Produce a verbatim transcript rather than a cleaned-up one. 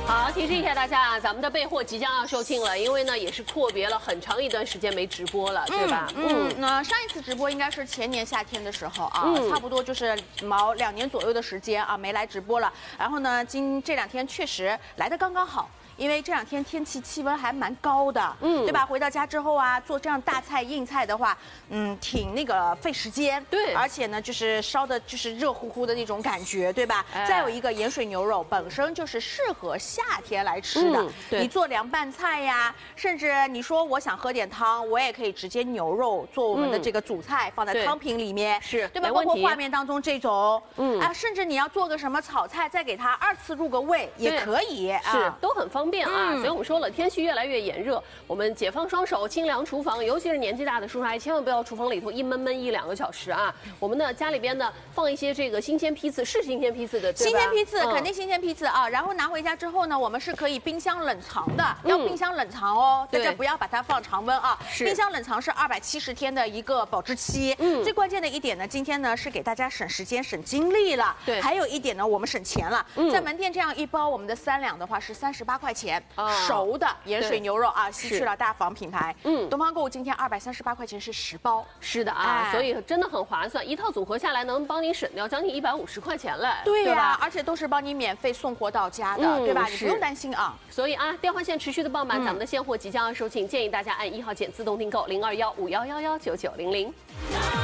好，提示一下大家啊，咱们的备货即将要售罄了，因为呢也是阔别了很长一段时间没直播了，对吧？ 嗯，那上一次直播应该是前年夏天的时候啊，嗯、差不多就是毛两年左右的时间啊，没来直播了。然后呢，今这两天确实来的刚刚好。 因为这两天天气气温还蛮高的，嗯，对吧？回到家之后啊，做这样大菜硬菜的话，嗯，挺那个费时间， 对， 而且呢，就是烧的就是热乎乎的那种感觉，对吧？哎、再有一个盐水牛肉本身就是适合夏天来吃的，嗯、对，你做凉拌菜呀，甚至你说我想喝点汤，我也可以直接牛肉做我们的这个主菜，嗯、放在汤瓶里面， 是， 对吧？包括画面当中这种，嗯，啊，甚至你要做个什么炒菜，再给它二次入个味也可以， 是，啊、都很方便。 便啊，所以我们说了，天气越来越炎热，我们解放双手，清凉厨房，尤其是年纪大的叔叔阿姨，千万不要厨房里头一闷闷一两个小时啊。我们呢家里边呢放一些这个新鲜批次，是新鲜批次的，对吧？ 新鲜批次、嗯、肯定新鲜批次啊。然后拿回家之后呢，我们是可以冰箱冷藏的，要冰箱冷藏哦，大家不要把它放常温啊。冰箱冷藏是二百七十天的一个保质期。嗯，最关键的一点呢，今天呢是给大家省时间、省精力了。对，还有一点呢，我们省钱了。嗯、在门店这样一包，我们的三两的话是三十八块钱。啊 熟的盐水牛肉啊，吸取了大房品牌。嗯，东方购物今天二百三十八块钱是十包， 是的啊，哎、所以真的很划算，一套组合下来能帮你省掉将近一百五十块钱嘞。 对呀、啊，而且都是帮你免费送货到家的，嗯、对吧？你不用担心啊。 所以啊，电话线持续的爆满，嗯、咱们的现货即将要售罄，建议大家按一号键自动订购零二幺五幺幺幺九九零零。